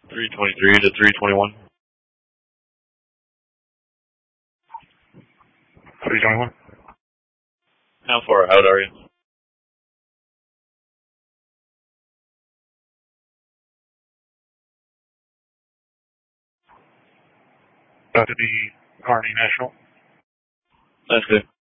323 to 321. 321. How far out are you? About to be Kearney National. That's good.